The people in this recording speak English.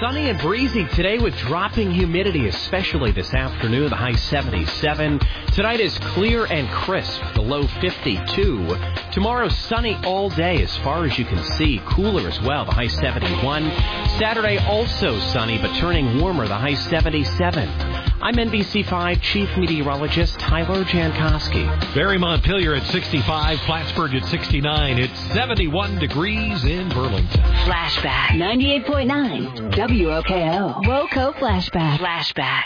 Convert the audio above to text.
Sunny and breezy today with dropping humidity, especially this afternoon. The high 77. Tonight is clear and crisp, the low 52. Tomorrow, sunny all day as far as you can see. Cooler as well, the high 71. Saturday, also sunny, but turning warmer, the high 77. I'm NBC5 Chief Meteorologist Tyler Jankowski. Barry Montpelier at 65, Plattsburgh at 69. It's 71 degrees in Burlington. Flashback 98.9 WOKO. WOKO Flashback.